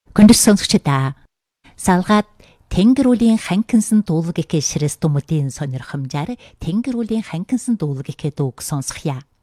Хүндэс сонсогчдаа салгаад Тэнгэр үлийн ханкинсан дуулаг гэхээ ширэс дүмүдийн сонирхомжаар Тэнгэр үлийн ханкинсан дуулаг гэхээ дууг сонсхъя.